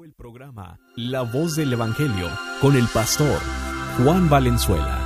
El programa La Voz del Evangelio con el pastor Juan Valenzuela.